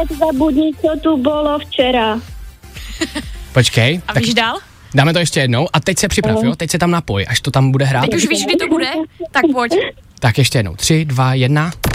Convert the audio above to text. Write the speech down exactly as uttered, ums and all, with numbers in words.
Zabudni, co tu bylo včera. Počkej. A víš dál? Dáme to ještě jednou a teď se připrav, jo? Teď se tam napoj, až to tam bude hrát. Teď už víš, kdy to bude? Tak pojď. Tak ještě jednou. Tři, dva, jedna.